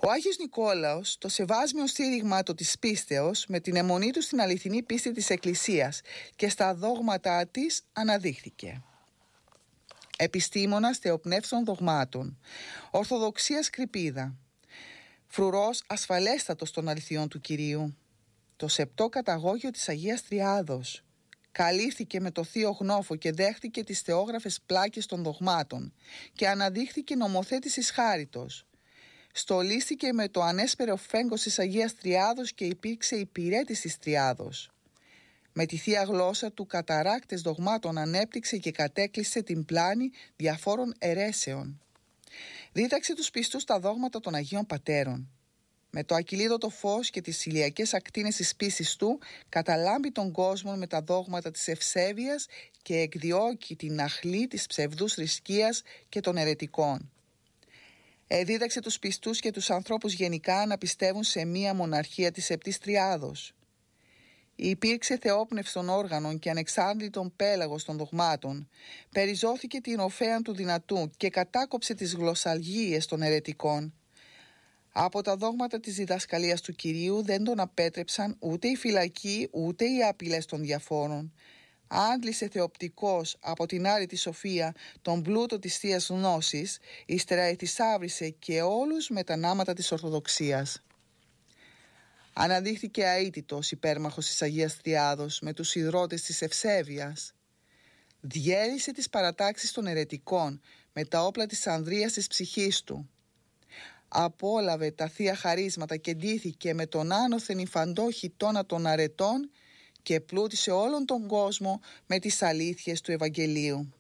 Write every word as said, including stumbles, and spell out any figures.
Ο Άγιος Νικόλαος, το σεβάσμιο στήριγμα του της πίστεως, με την αιμονή του στην αληθινή πίστη της Εκκλησίας και στα δόγματά της, αναδείχθηκε. Επιστήμονας θεοπνεύστων δογμάτων, ορθοδοξία σκρυπίδα, φρουρός ασφαλέστατος των αληθιών του Κυρίου, το σεπτό καταγόγιο της Αγίας Τριάδος, καλύφθηκε με το Θείο Γνώφο και δέχτηκε τις θεόγραφες πλάκες των δογμάτων και αναδείχθηκε νομοθέτης εις χάριτος. Στολίστηκε με το ανέσπερο φέγγος της Αγίας Τριάδος και υπήρξε υπηρέτης της Τριάδος. Με τη θεία γλώσσα του καταράκτες δογμάτων ανέπτυξε και κατέκλυσε την πλάνη διαφόρων αιρέσεων. Δίδαξε τους πιστούς τα δόγματα των Αγίων Πατέρων. Με το ακυλίδωτο φως και τις ηλιακές ακτίνες της πίστης του καταλάμπει τον κόσμο με τα δόγματα της ευσέβειας και εκδιώκει την αχλή της ψευδούς θρησκείας και των αιρετικών. Εδίδαξε τους πιστούς και τους ανθρώπους γενικά να πιστεύουν σε μία μοναρχία της Επτής Τριάδος. Υπήρξε θεόπνευστον όργανων και ανεξάρτητον πέλαγος των δογμάτων, περιζώθηκε την οφέαν του δυνατού και κατάκοψε τις γλωσσαλγίες των αιρετικών. Από τα δόγματα της διδασκαλίας του Κυρίου δεν τον απέτρεψαν ούτε η φυλακή ούτε οι απειλές των διαφόρων. Άντλησε θεοπτικός από την άρρητη σοφία τον πλούτο της Θείας Γνώσης, ύστερα εθισάβρισε και όλους με τα νάματα της Ορθοδοξίας. Αναδείχθηκε αίτητος υπέρμαχος της Αγίας Τριάδος με τους ιδρώτες της ευσέβειας. Διέρισε τις παρατάξεις των αιρετικών με τα όπλα της ανδρείας της ψυχής του. Απόλαβε τα θεία χαρίσματα και ντύθηκε με τον άνωθεν υφαντό χιτώνα των αρετών και πλούτησε όλον τον κόσμο με τις αλήθειες του Ευαγγελίου.